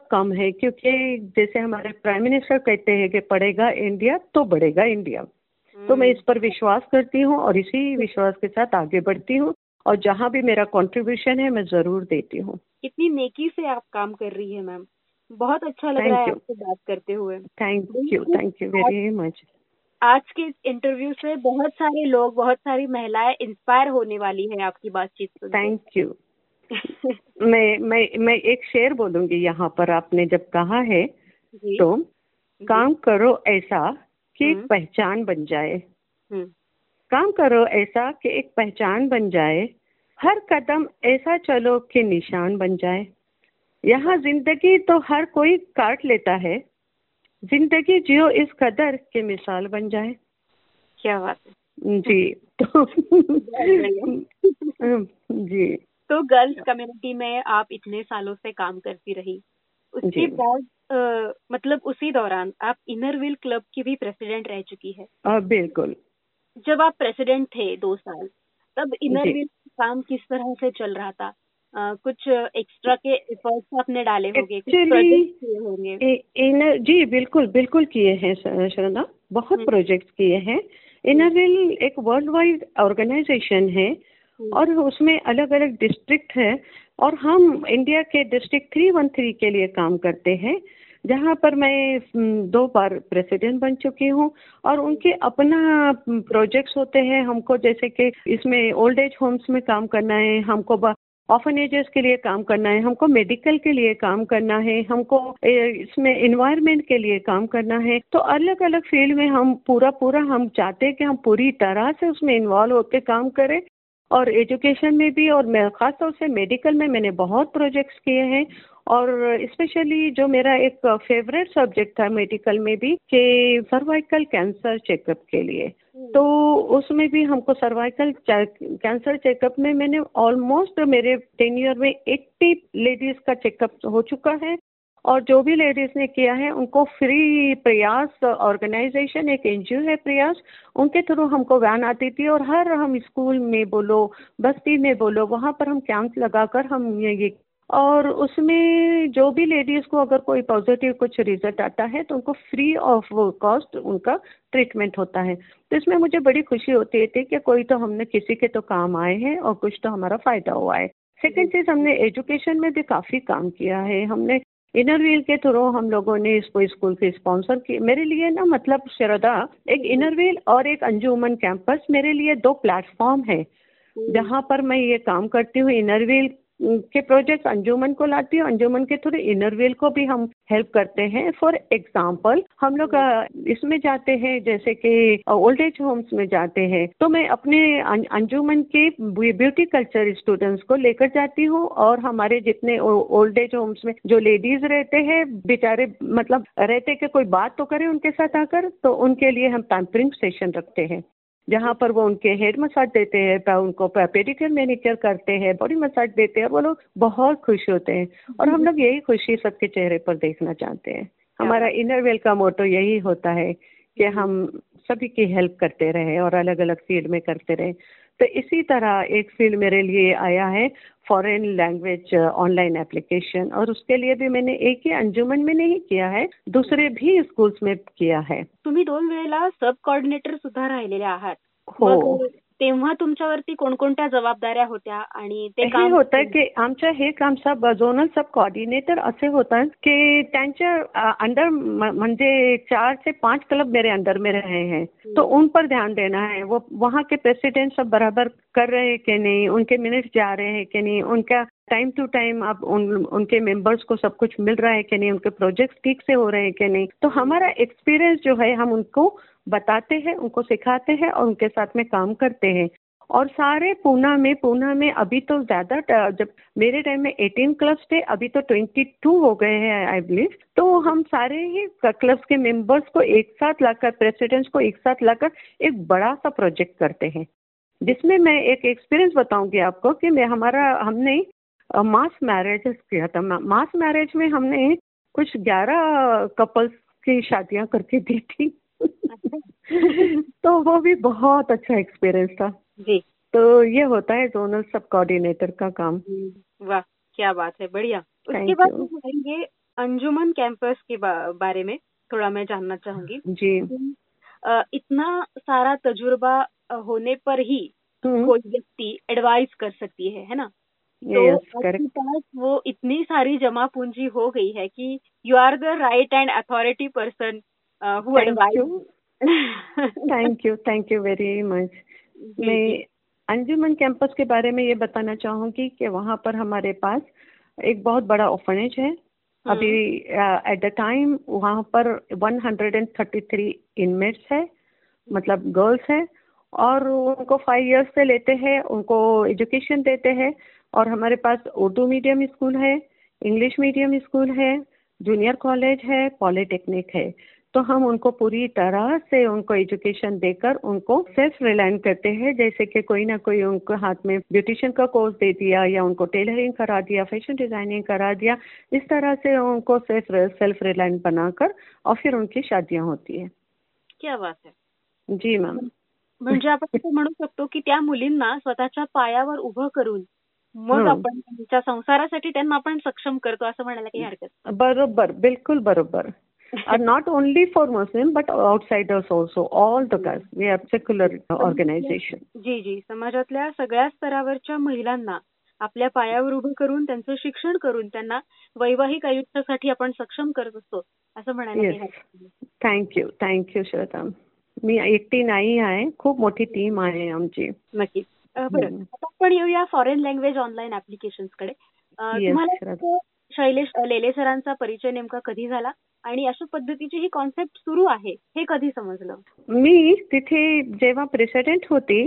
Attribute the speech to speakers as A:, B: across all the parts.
A: कम है, क्योंकि जैसे हमारे प्राइम मिनिस्टर कहते हैं कि पढ़ेगा इंडिया तो बढ़ेगा इंडिया। तो मैं इस पर विश्वास करती हूँ और इसी विश्वास के साथ आगे बढ़ती हूँ, और जहाँ भी मेरा कंट्रीब्यूशन है मैं जरूर देती हूँ।
B: कितनी नेकी से आप काम कर रही है मैम, बहुत अच्छा लग रहा
A: थैंक
B: है
A: यू,
B: आपसे बात करते हुए।
A: Thank you very much.
B: आज के इस इंटरव्यू से बहुत सारे लोग, बहुत सारी महिलाएं इंस्पायर होने वाली है आपकी बातचीत सुन के।
A: Thank you. मैं एक शेर बोलूंगी यहाँ पर, आपने जब कहा है
B: जी
A: तो
B: जी।
A: काम करो ऐसा कि एक
B: हम्म
A: पहचान बन जाए,
B: हम्म
A: काम करो ऐसा कि एक पहचान बन जाए, हर कदम ऐसा चलो कि निशान बन जाए। यहाँ जिंदगी तो हर कोई काट लेता है, जिंदगी जियो इस कदर के मिसाल बन जाए।
B: क्या बात है।
A: जी तो
B: बहुत बढ़िया।
A: जी
B: तो गर्ल्स कम्युनिटी में आप इतने सालों से काम करती रही, उसके
A: जी
B: बाद मतलब उसी दौरान आप इनर व्हील क्लब की भी प्रेसिडेंट रह चुकी है।
A: बिल्कुल।
B: जब आप प्रेसिडेंट थे 2 साल, तब इनर
A: जी
B: व्हील का काम किस तरह से चल रहा था? कुछ एक्स्ट्रा के एफर्ट्स आपने डाले होंगे, कुछ
A: एक्चुअली
B: प्रोजेक्ट किए होंगे।
A: इनर जी बिल्कुल बिल्कुल किए हैं श्रद्धा, बहुत
B: हम्म
A: प्रोजेक्ट्स किए हैं।
B: हम्म
A: इनरविल एक वर्ल्ड वाइड ऑर्गेनाइजेशन है,
B: हम्म
A: और उसमें अलग अलग डिस्ट्रिक्ट है, और हम इंडिया के डिस्ट्रिक्ट 313 के लिए काम करते हैं, जहाँ पर मैं 2 बार प्रेसिडेंट बन चुकी हूँ। और उनके अपना प्रोजेक्ट्स होते हैं हमको, जैसे कि इसमें ओल्ड एज होम्स में काम करना है, हमको ऑर्फनेजेस के लिए काम करना है, हमको मेडिकल के लिए काम करना है, हमको इसमें इन्वायरमेंट के लिए काम करना है। तो अलग अलग फील्ड में हम पूरा पूरा हम चाहते हैं कि हम पूरी तरह से उसमें इन्वॉल्व होकर काम करें। और एजुकेशन में भी, और मैं खास तौर से मेडिकल में मैंने बहुत प्रोजेक्ट्स किए हैं। और स्पेशली जो मेरा एक फेवरेट सब्जेक्ट था मेडिकल में भी, कि सर्वाइकल कैंसर चेकअप के लिए, तो उसमें भी हमको सर्वाइकल कैंसर चेकअप में मैंने ऑलमोस्ट मेरे 10 ईयर में 80 लेडीज का चेकअप हो चुका है। और जो भी लेडीज ने किया है उनको फ्री, प्रयास ऑर्गेनाइजेशन एक एनजीओ है प्रयास, उनके थ्रू हमको वैन आती थी, और हर हम स्कूल में बोलो, बस्ती में बोलो, वहाँ पर हम कैंप लगाकर हम ये और उसमें जो भी लेडीज को अगर कोई पॉजिटिव कुछ रिजल्ट आता है तो उनको फ्री ऑफ कॉस्ट उनका ट्रीटमेंट होता है। तो इसमें मुझे बड़ी खुशी होती थी कि कोई तो हमने किसी के तो काम आए हैं और कुछ तो हमारा फायदा हुआ है। सेकेंड चीज, हमने एजुकेशन में भी काफी काम किया है। हमने इनर व्हील के थ्रू हम लोगों ने इसको स्कूल के स्पॉन्सर किए। मेरे लिए ना, मतलब श्रद्धा, एक इनर व्हील और एक अंजुमन कैंपस मेरे लिए 2 प्लेटफॉर्म है जहाँ पर मैं ये काम करती हूँ। इनर व्हील के प्रोजेक्ट अंजुमन को लाती हूँ, अंजुमन के थ्रू इनर व्हील को भी हम हेल्प करते हैं। फॉर एग्जाम्पल हम लोग इसमें जाते हैं, जैसे कि ओल्ड एज होम्स में जाते हैं, तो मैं अपने अंजुमन के ब्यूटी कल्चर स्टूडेंट्स को लेकर जाती हूँ, और हमारे जितने ओल्ड एज होम्स में जो लेडीज रहते हैं बेचारे, मतलब रहते कि कोई बात तो करे उनके साथ आकर, तो उनके लिए हम पैम्परिंग सेशन रखते हैं, जहाँ पर वो उनके हेड मसाज देते हैं, उनको पेडिक्योर मैनिक्योर करते हैं, बॉडी मसाज देते हैं, और वो लोग बहुत खुश होते हैं। और हम लोग यही खुशी सबके चेहरे पर देखना चाहते हैं। हमारा इनर वेल का मोटो यही होता है कि हम सभी की हेल्प करते रहे और अलग अलग फील्ड में करते रहे। तो इसी तरह एक फील्ड मेरे लिए आया है, फॉरेन लैंग्वेज ऑनलाइन एप्लीकेशन, और उसके लिए भी मैंने एक ही अंजुमन में नहीं किया है, दूसरे भी स्कूल्स में किया है।
B: तुम्ही 2 वेळेला सब कोऑर्डिनेटर सुद्धा राहिलेले आहात,
A: हो,
B: मग तेव्हा तुमच्यावरती कोणकोणत्या जबाबदाऱ्या होत्या आणि ते
A: हे
B: काम
A: होतं की आमच्या हे काम झोनल सब कोऑर्डिनेटर असे होतात कि त्यांच्या अंडर, म्हणजे 4 से 5 क्लब मेरे अंडर में रहे हैं, तो उन पर ध्यान देना है। वो वहाँ के प्रेसिडेंट सब बराबर कर रहे हैं कि नहीं, उनके मिनट्स जा रहे हैं कि नहीं, उनका टाइम टू टाइम अब उनके मेंबर्स को सब कुछ मिल रहा है कि नहीं, उनके प्रोजेक्ट्स ठीक से हो रहे हैं कि नहीं। तो हमारा एक्सपीरियंस जो है हम उनको बताते हैं, उनको सिखाते हैं और उनके साथ में काम करते हैं। और सारे पूना में अभी तो ज्यादा, जब मेरे टाइम में 18 क्लब्स थे, अभी तो 22 हो गए हैं आई बिलीव। तो हम सारे ही क्लब्स के मेंबर्स को एक साथ लाकर, प्रेसिडेंट्स को एक साथ लाकर एक बड़ा सा प्रोजेक्ट करते हैं, जिसमें मैं एक एक्सपीरियंस बताऊंगी आपको कि हमने मास मैरिजेस किया था। मास मैरिज में हमने कुछ 11 कपल्स की शादियां करके दी थी। तो वो भी बहुत अच्छा एक्सपीरियंस था
B: जी।
A: तो ये होता है जोनल सब कोऑर्डिनेटर का काम।
B: वाह, क्या बात है, बढ़िया। उसके
A: थैंक
B: बाद
A: यू।
B: हम आएंगे अंजुमन कैंपस के बारे में थोड़ा मैं जानना चाहूंगी
A: जी।
B: कि इतना सारा तजुर्बा होने पर ही
A: हम्म।
B: कोई व्यक्ति एडवाइस कर सकती है ना? तो
A: यस,
B: आपके
A: करेक्ट।
B: पास वो इतनी सारी जमा पूंजी हो गई है कि you are the right and authority person who
A: thank
B: advice.
A: You. Thank you very much.
B: जी
A: मैं
B: जी।
A: अंजुमन कैंपस के बारे में ये बताना चाहूँगी कि वहाँ पर हमारे पास एक बहुत बड़ा ऑर्फनेज है। अभी
B: हम्म।
A: एट द टाइम वहाँ पर 133 इनमेट्स है, मतलब गर्ल्स है। और उनको 5 इयर्स से लेते हैं, उनको एजुकेशन देते हैं। और हमारे पास उर्दू मीडियम स्कूल है, इंग्लिश मीडियम स्कूल है, जूनियर कॉलेज है, पॉलिटेक्निक है। तो हम उनको पूरी तरह से उनको एजुकेशन देकर उनको सेल्फ रिलायंट करते हैं। जैसे कि कोई ना कोई उनको हाथ में ब्यूटिशियन का कोर्स दे दिया, या उनको टेलरिंग करा दिया, फैशन डिजाइनिंग करा दिया। इस तरह से उनको सेल्फ रिलायंट बनाकर और फिर उनकी शादियां होती है।
B: क्या बात है.
A: जी मैम।
B: म्हणजे आपण असं म्हणू शकतो की त्या मुलींना स्वतःच्या पायावर उभं करून मग
A: हम्म,
B: आपण त्यांच्या संसारासाठी त्यांना आपण सक्षम करतो असं म्हणायला काही हरकत
A: बरोबर, बिल्कुल बरोबर.
B: नाही.
A: Not only for Muslim but outsiders also, all the caste. We are secular organization.
B: जी जी. समाजातल्या सगळ्या स्तरावरच्या महिलांना आपल्या पायावर उभं करून त्यांचं शिक्षण करून त्यांना वैवाहिक आयुष्यासाठी आपण सक्षम करत असतो असं म्हणायला काही
A: येस.
B: हरकत नाही.
A: थँक्यू श्वेता. मी एकटी नाही आहे, खूप मोठी टीम आहे आमची.
B: नक्कीच. बरं, आता आपण येऊया फॉरेन लँग्वेज ऑनलाईन ऍप्लिकेशन्सकडे.
A: येस
B: तुम्हाला
A: श्वेता.
B: शैलेश लेले सरांचा परिचय नेमका कधी झाला आणि अशा पद्धतीची ही कॉन्सेप्ट सुरू आहे हे कधी समजलं?
A: मी तिथे जेव्हा प्रेसिडेंट होती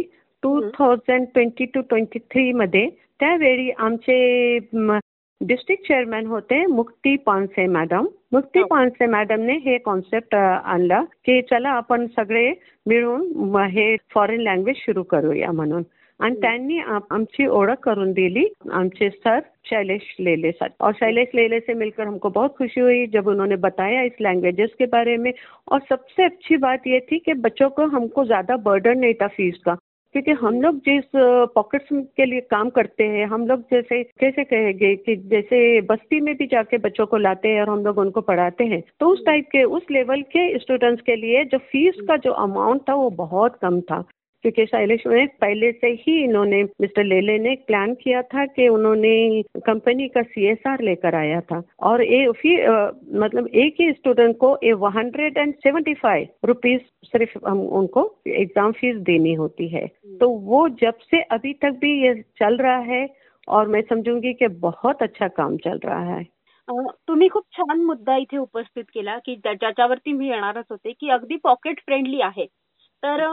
A: 2022-23 मध्ये, त्यावेळी आमचे डिस्ट्रिक्ट चेअरमॅन होते मुक्ती पानसे मॅडम. मुक्ती पानसे मॅडमने हे कॉन्सेप्ट आणला की चला आपण सगळे मिळून हे फॉरेन लँग्वेज सुरू करूया म्हणून. आणि त्यांनी आमची ओळख करून दिली आमचे सर शैलेश लेले सर. और शैलेश लेले से मिलकर हमको बहुत खुशी हुई जब उन्होंने बताया इस लैंग्वेजेस के बारे में. और सबसे अच्छी बात ये थी कि बच्चों को हमको ज्यादा बर्डन नहीं था फीस का, क्योंकि हम लोग जिस पॉकेट्स के लिए काम करते हैं, हम लोग जैसे कैसे कहेंगे कि जैसे बस्ती में भी जाके बच्चों को लाते हैं और हम लोग उनको पढ़ाते हैं, तो उस टाइप के उस लेवल के स्टूडेंट्स के लिए जो फीस का जो अमाउंट था वो बहुत कम था. क्योंकि शैलेश में पहले से ही इन्होंने मिस्टर लेले ने प्लान किया था कि उन्होंने कंपनी का CSR लेकर आया था. और मतलब एक ही स्टूडेंट को 175 रुपीज सिर्फ हम उनको एग्जाम फीस देनी होती है. तो वो जब से अभी तक भी ये चल रहा है और मैं समझूंगी कि बहुत अच्छा काम चल रहा है.
B: तुम्ही खूप छान मुद्दा इथे उपस्थित केला की ज्याच्यावरती मी येणारच होते की अगदी पॉकेट फ्रेंडली आहे. तर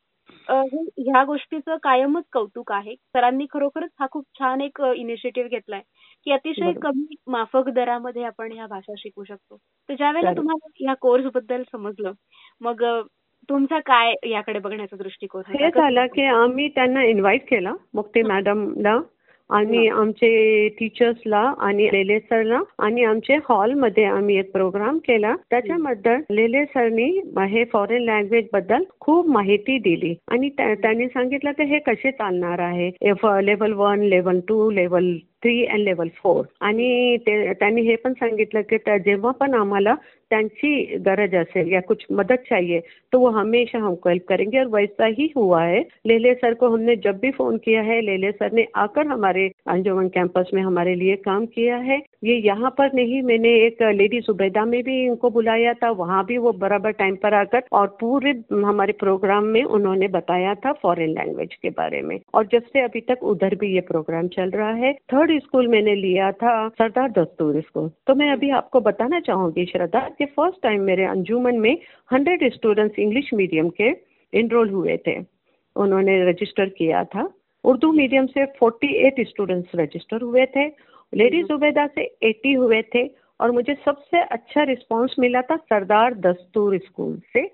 B: ह्या गोष्टीचं कायमच कौतुक आहे. सरांनी खरोखरच हा खूप छान एक इनिशिएटिव्ह घेतलाय की अतिशय कमी माफक दरामध्ये आपण ह्या भाषा शिकू शकतो. तर ज्यावेळेला तुम्हाला ह्या कोर्स बद्दल समजलं, मग तुमचा काय याकडे बघण्याचा दृष्टिकोन होता?
A: हे झालं की आम्ही त्यांना इन्व्हाइट केलं, मुक्ती मॅडमला आणि आमचे टीचर्सला आणि लेले सरला, आणि आमच्या हॉलमध्ये आम्ही एक प्रोग्राम केला. त्याच्यामध्ये लेले सरनी हे फॉरेन लँग्वेज बद्दल खूप माहिती दिली आणि त्यांनी सांगितलं की हे कसे चालणार आहे, लेवल 1, लेवल 2, लेवल 3 आणि लेवल 4. आणि त्यांनी हे पण सांगितलं की जेव्हा पण आम्हाला त्यांची गरज असेल या कुछ मदद चाहिए तो वो हमेशा हमको हेल्प करेंगे. और वैसा ही हुआ है. लेले सर को हमने जब भी फोन किया है, लेले सर ने आकर हमारे अंजुमन कैंपस में हमारे लिए काम किया है. ये यहाँ पर नहीं, मैंने एक लेडी सुबेदा में भी इनको बुलाया था, वहाँ भी वो बराबर टाइम पर आकर और पूरे हमारे प्रोग्राम में उन्होंने बताया था फॉरेन लैंग्वेज के बारे में. और जब से अभी तक उधर भी ये प्रोग्राम चल रहा है. 3rd स्कूल मैंने लिया था सरदार दस्तूर स्कूल. तो मैं अभी आपको बताना चाहूंगी श्रद्धा कि फर्स्ट टाइम मेरे अंजुमन में 100 स्टूडेंट्स इंग्लिश मीडियम के इनरोल हुए थे, उन्होंने रजिस्टर किया था. उर्दू मीडियम से 48 स्टूडेंट्स रजिस्टर हुए थे. लेडी जुबेदा से 80 हुए थे. और मुझे सबसे अच्छा रिस्पांस मिला था सरदार दस्तूर स्कूल से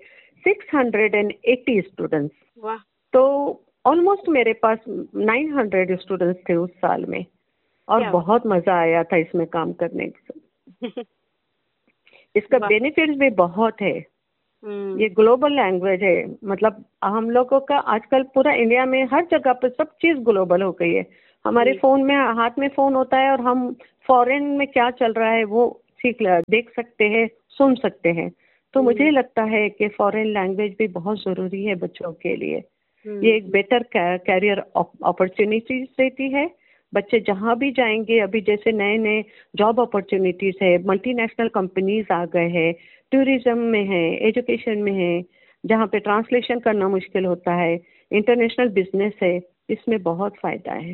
A: 680 स्टूडेंट्स. तो ऑलमोस्ट मेरे पास 900 स्टूडेंट्स थे उस साल में. और बहुत मजा आया था इसमें काम करने से. इसका बेनिफिट्स भी बहुत है. ये ग्लोबल लैंग्वेज है, मतलब हम लोगों का आजकल पूरा इंडिया में हर जगह पर सब चीज ग्लोबल हो गई है. हमारे फोन में, हाथ में फोन होता है और हम फॉरेन में क्या चल रहा है वो देख सकते हैं, सुन सकते हैं। तो मुझे लगता है कि फॉरेन लैंग्वेज भी बहुत जरूरी है बच्चों के लिए। ये एक बेटर कैरियर अपॉर्चुनिटीज देती है। बच्चे जहाँ भी जाएंगे, अभी जैसे नए नए जॉब अपॉर्चुनिटीज है, मल्टीनेशनल कंपनीज आ गए हैं, टूरिज्म में है, एजुकेशन में है, जहाँ पे ट्रांसलेशन करना मुश्किल होता है, इंटरनेशनल बिजनेस है, इसमें बहुत फायदा है।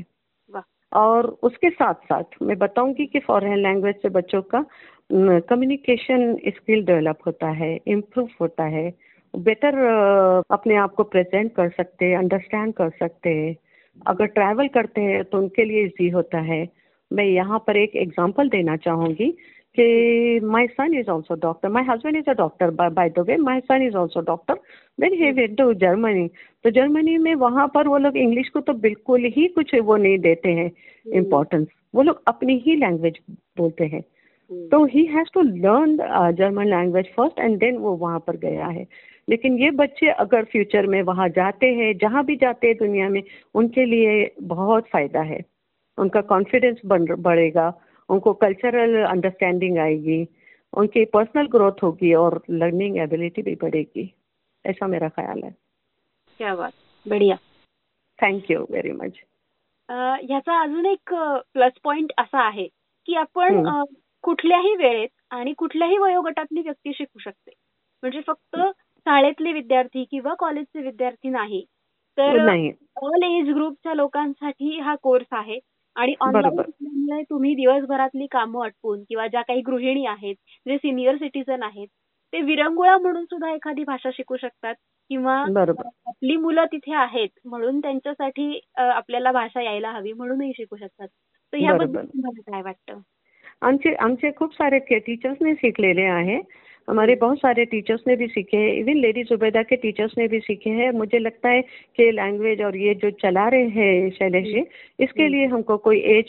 A: और उसके साथ साथ मैं बताऊंगी कि फॉरेन लैंग्वेज से बच्चों का कम्युनिकेशन स्किल डेवलप होता है, इम्प्रूव होता है, बेटर अपने आप को प्रेजेंट कर सकते हैं, अंडरस्टैंड कर सकते हैं। अगर ट्रैवल करते हैं तो उनके लिए इजी होता है। मैं यहाँ पर एक एग्जांपल देना चाहूंगी कि my son is also doctor, my husband is a doctor, by the way my son is also doctor. When he went to Germany, तो जर्मनी में वहां पर वो लोग इंग्लिश को तो बिल्कुल ही कुछ वो नहीं देते हैं इम्पोर्टेंस, वो लोग अपनी ही लैंग्वेज बोलते हैं। तो he has to learn German language first and then वो वहां पर गया है। लेकिन ये बच्चे अगर फ्यूचर में वहां जाते हैं, जहां भी जाते हैं दुनिया में, उनके लिए बहुत फायदा है। उनका कॉन्फिडेंस बढ़ेगा, उनको कल्चरल अंडरस्टैंडिंग आएगी, उनकी पर्सनल ग्रोथ होगी और लर्निंग एबिलिटी भी बढ़ेगी। ऐसा मेरा ख्याल है।
B: क्या बात, बढ़िया,
A: थैंक यू व्हेरी मच।
B: ह्याचा अजून एक प्लस पॉइंट असा आहे की आपण कुठल्याही वेळेत आणि कुठल्याही वयोगटातली व्यक्ती शिकू शकते. म्हणजे फक्त शाळेतले विद्यार्थी किंवा कॉलेजचे विद्यार्थी नाही, तर ऑल एज ग्रुपच्या लोकांसाठी हा कोर्स आहे. आणि ऑनलाईन शिकल्यामुळे तुम्ही दिवसभरातली कामं आटपून किंवा ज्या काही गृहिणी आहेत, जे सिनियर सिटीजन आहेत, ते विरंगुळा म्हणून सुद्धा एखादी भाषा शिकू शकतात किंवा आपली मुलं तिथे आहेत म्हणून त्यांच्यासाठी आपल्याला भाषा यायला हवी म्हणूनही शिकू शकतात. तर ह्याबद्दल तुम्हाला काय वाटतं?
A: आमचे खूप सारे टीचर्स ने सीखलेले हैं, हमारे बहुत सारे टीचर्स ने भी सीखे हैं, इवन लेडी जुबैदा के टीचर्स ने भी सीखे हैं। मुझे लगता है कि लैंग्वेज और ये जो चला रहे हैं शैलेश जी, इसके लिए हमको कोई एज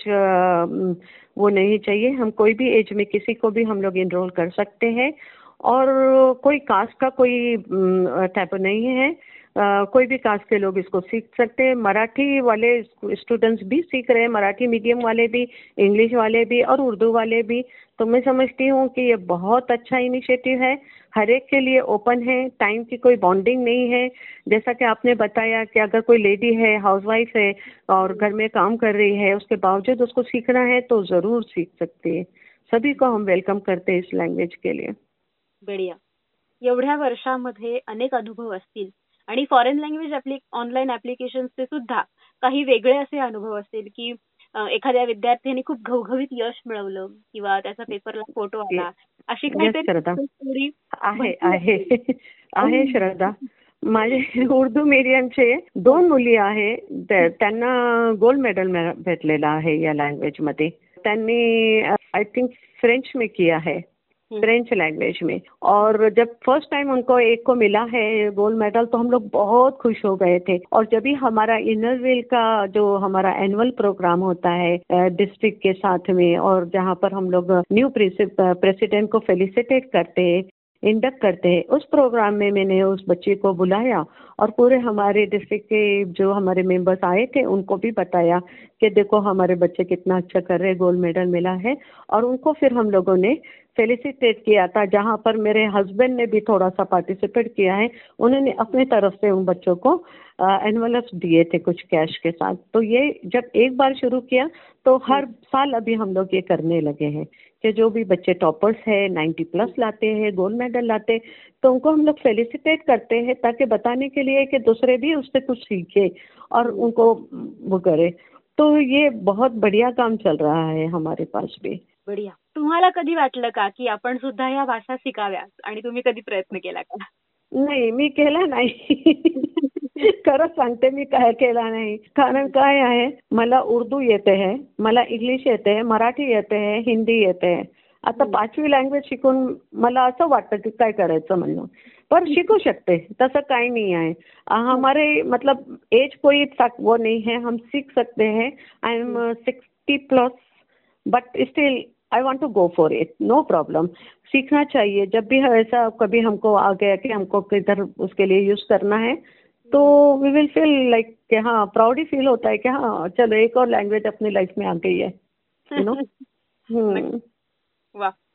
A: वो नहीं चाहिए। हम कोई भी एज में किसी को भी हम लोग इनरोल कर सकते हैं और कोई कास्ट का कोई टाइप नहीं है। कोई भी कास्ट के लोग इसको सीख सकते हैं। मराठी वाले स्टूडेंट्स भी सीख रहे हैं, मराठी मीडियम वाले भी, इंग्लिश वाले भी और उर्दू वाले भी। तो मैं समझती हूँ कि ये बहुत अच्छा इनिशिएटिव है, हर एक के लिए ओपन है, टाइम की कोई बॉन्डिंग नहीं है। जैसा कि आपने बताया कि अगर कोई लेडी है, हाउसवाइफ है और घर में काम कर रही है, उसके बावजूद उसको सीखना है तो जरूर सीख सकती है। सभी को हम वेलकम करते हैं इस लैंग्वेज के लिए।
B: बढ़िया. एवढ्या वर्षामध्ये अनेक अनुभव असतील आणि फॉरेन लँग्वेज ऑनलाईन ऍप्लिकेशनचे सुद्धा काही वेगळे असे अनुभव असतील की एखाद्या विद्यार्थ्याने खूप घवघवीत यश मिळवलं किंवा त्याचा पेपरला फोटो आला, अशी काहीतरी स्टोरी
A: आहे श्रद्धा. माझे उर्दू मीडियमचे 2 मुली आहे, त्यांना गोल्ड मेडल भेटलेला आहे या लैंग्वेज मध्ये. त्यांनी आई थिंक फ्रेंच में किया है, फ्रेंच लैंग्वेज में। और जब फर्स्ट टाइम उनको एक को मिला है गोल्ड मेडल तो हम लोग बहुत खुश हो गए थे। और जब भी हमारा इनर व्हील का जो हमारा एनुअल प्रोग्राम होता है डिस्ट्रिक्ट के साथ में, और जहाँ पर हम लोग न्यू प्रेसिडेंट को फेलिसिटेट करते हैं, इंडक्ट करते हैं, उस प्रोग्राम में मैंने उस बच्चे को बुलाया और पूरे हमारे डिस्ट्रिक्ट के जो हमारे मेंबर्स आए थे उनको भी बताया कि देखो हमारे बच्चे कितना अच्छा कर रहे हैं, गोल्ड मेडल मिला है। और उनको फिर हम लोगों ने फेलिसिटेट किया था, जहाँ पर मेरे हस्बैंड ने भी थोड़ा सा पार्टिसिपेट किया है। उन्होंने अपने तरफ से उन बच्चों को एनवलप्स दिए थे कुछ कैश के साथ। तो ये जब एक बार शुरू किया तो हर साल अभी हम लोग ये करने लगे हैं कि जो भी बच्चे टॉपर्स है 90+ लाते हैं, गोल्ड मेडल लाते, तो उनको हम लोग फेलिसिटेट करते हैं ताकि बताने के लिए कि दूसरे भी उससे कुछ सीखे और उनको वो करे। तो ये बहुत बढ़िया काम चल रहा है हमारे पास भी।
B: बढ़िया. तुम्हाला कधी वाटलं का की आपण सुद्धा या भाषा शिकाव्यात आणि तुम्ही कधी प्रयत्न केला का?
A: नाही, मी केला नाही. खरंच सांगते, मी काय केला नाही. कारण काय आहे, मला उर्दू येते है, मला इंग्लिश येते है, मराठी येते है, हिंदी येते है. आता 5वी लँग्वेज शिकून मला असं वाटतं की काय करायचं म्हणून, पर शिकू शकते, तसं काही नहीं है। हमारे मतलब एज कोई वो नहीं है, हम सीख सकते हैं। I am 60+, but still I want to go for it, no problem. सीखना चाहिए, जब भी ऐसा कभी हमको आ गया कि हमको किधर उसके लिए यूज करना है तो वी विल फील लाइक कि हाँ, प्राउड ही फील होता है कि हाँ चलो एक और लैंग्वेज अपनी लाइफ में आ गई है, यू नो।
B: वाह,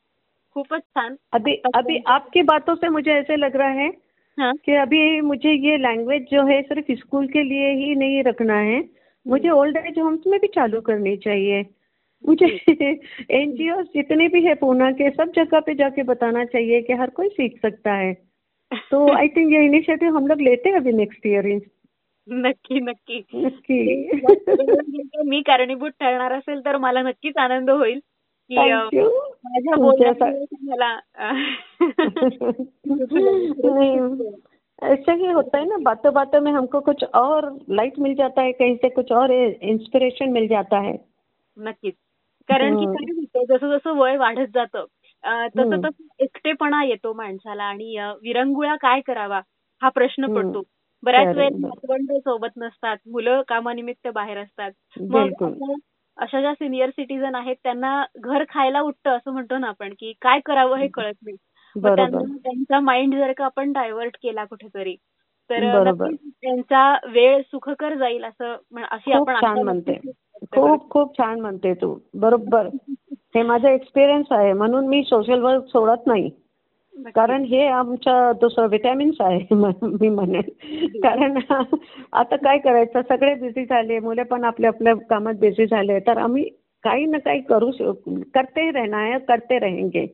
B: खूपच छान.
A: अभी अभी आपकी बातों से मुझे ऐसे लग रहा है
B: हां.
A: कि अभी मुझे ये लैंग्वेज जो है सिर्फ स्कूल के लिए ही नहीं रखना है, मुझे ओल्ड एज होम्स में भी चालू करनी चाहिए. मुझे एनजीओ जितने भी है पूना के, सब जगह पे जाके बताना चाहिए कि हर कोई सीख सकता है. तो आई थिंक ये इनिशिएटिव हम लोग लेते हैं अभी नेक्स्ट ईयर.
B: नक्की, नक्की.
A: नक्की.
B: या सगळ्यांना मी कारणीभूत ठरणार असेल तर मला नक्कीच आनंद होईल, की
A: थँक्यू.
B: माझ्या
A: तुमच्या
B: बोलण्यामुळे तुम्हाला
A: नहीं, ऐसे ही होता है ना, बातों बातों में हमको कुछ और लाइट मिल जाता है, कहीं से कुछ और इंस्पिरेशन मिल जाता है.
B: नक्कीच. कारण की काय होतं, जसं-जसं वय वाढत जातं तसं-तसं एकटेपणा येतो माणसाला आणि विरंगुळा काय करावा हा प्रश्न पडतो. बऱ्याच वेळेला नातवंड सोबत नसतात, मुलं कामानिमित्त बाहेर असतात. मग अशा ज्या सीनियर सिटीझन आहेत त्यांना घर खायला उठतं असं म्हणतो ना आपण, की काय करावं हे कळत नाही. मग त्यांचा माइंड जर का आपण डायव्हर्ट केला कुठेतरी तर नक्कीच त्यांचा वेळ सुखकर जाईल अशी आपण
A: छान म्हणते. खूप खूप छान म्हणते तू. बरोबर. हे माझा एक्सपिरियन्स आहे, म्हणून मी सोशल वर्क सोडत नाही. कारण हे आमचं दुसरं विटॅमिन्स आहे मी म्हणेन. कारण आता काय करायचं, सगळे बिझी झाले, मुले पण आपल्या आपल्या कामात बिझी झाले, तर आम्ही काही ना काही करते ही रहना है, करते रहेंगे.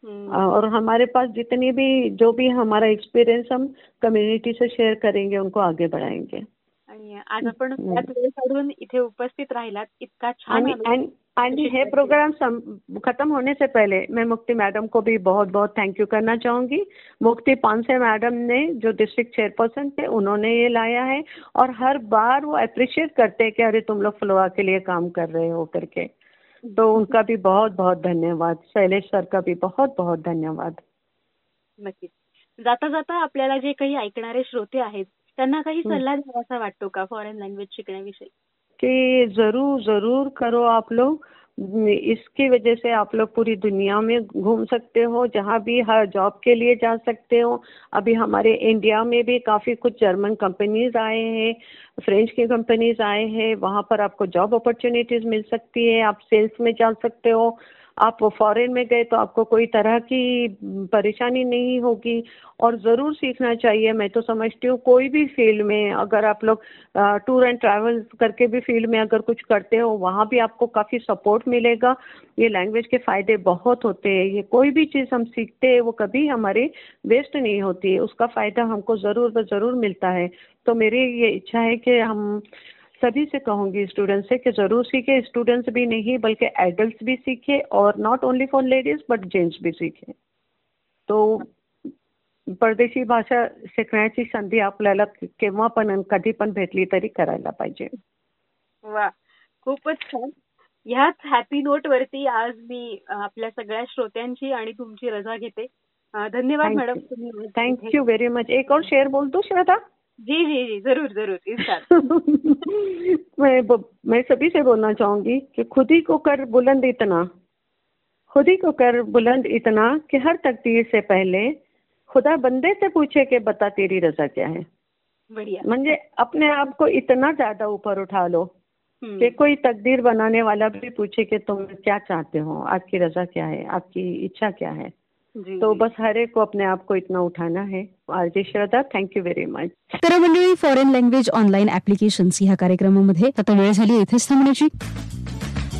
A: और हमारे पास जितनी भी जो भी हमारा एक्सपीरियंस हम कम्युनिटी से शेयर करेंगे, उनको आगे बढ़ाएंगे.
B: आणि आज आपण त्यात वेळ काढून इथे उपस्थित राहिलात, इतका छान.
A: आणि हे प्रोग्राम खत्म होने से पहले मैं मुक्ति मैडम को भी बहुत बहुत थैंक यू करना चाहूंगी. मुक्ति पानसे मैडम ने, जो डिस्ट्रिक्ट चेयरपर्सन थे, उन्होंने ये लाया है और हर बार वो अप्रिशिएट करते हैं कि अरे तुम लोग फ्लोआ के लिए काम कर रहे हो करके. तो उनका भी बहुत बहुत धन्यवाद. शैलेश सर का भी बहुत बहुत धन्यवाद.
B: नक्कीच. जाता जाता आपल्याला जे काही ऐकणारे श्रोते आहेत त्यांना काही सल्ला द्यावासा वाटतो का फॉरेन लँग्वेज शिकण्याविषयी?
A: कि जरूर जरूर करो आप लोग. इसकी वजह से आप लोग पूरी दुनिया में घूम सकते हो, जहाँ भी हर जॉब के लिए जा सकते हो. अभी हमारे इंडिया में भी काफ़ी कुछ जर्मन कंपनीज आए हैं, फ्रेंच की कंपनीज आए हैं, वहाँ पर आपको जॉब अपॉर्चुनिटीज मिल सकती है. आप सेल्स में जा सकते हो. आप फॉरेन में गए तो आपको कोई तरह की परेशानी नहीं होगी. और ज़रूर सीखना चाहिए. मैं तो समझती हूँ कोई भी फील्ड में अगर आप लोग टूर एंड ट्रैवल करके भी फील्ड में अगर कुछ करते हो, वहाँ भी आपको काफ़ी सपोर्ट मिलेगा. ये लैंग्वेज के फ़ायदे बहुत होते हैं. ये कोई भी चीज़ हम सीखते हैं वो कभी हमारे वेस्ट नहीं होती है, उसका फ़ायदा हमको ज़रूर व ज़रूर मिलता है. तो मेरी ये इच्छा है कि हम सभी से कहूँगी स्टूडेंट्स से कि ज़रूर सीखें. स्टूडेंट्स भी नहीं बल्कि एडल्ट्स भी सीखें, और not only for ladies but gents भी सीखें. तो परदेशी भाषा शिकण्याची संधी आपल्याला केव्हा पण कधी पण भेटली तरी करायला पाहिजे.
B: वा, खूपच छान. ह्याच हॅपी नोट वरती आज मी आपल्या सगळ्या श्रोत्यांची आणि तुमची रजा घेते. धन्यवाद madam.
A: Thank you very much. एक और शेर बोल दूं श्वेता?
B: जी जी जी, जरूर जरूर.
A: मैं सभी से बोलना चाहूंगी कि खुद ही को कर बुलंद इतना, खुद ही को कर बुलंद इतना कि हर तकदीर से पहले खुदा बंदे से पूछे कि बता तेरी रजा क्या है.
B: बढ़िया.
A: म्हणजे अपने आप को इतना ज्यादा ऊपर उठा लो कि कोई तकदीर बनाने वाला भी पूछे कि तुम क्या चाहते हो, आपकी रजा क्या है, आपकी इच्छा क्या है. तो बस हर एक को अपने आप को इतना उठाना है. आरजे श्रद्धा, थँक्यू व्हेरी मच.
C: तर मंडळी, फॉरेन लँग्वेज ऑनलाईन ऍप्लिकेशन्स ह्या कार्यक्रमामध्ये आता वेळ झाली इथेच थांबण्याची.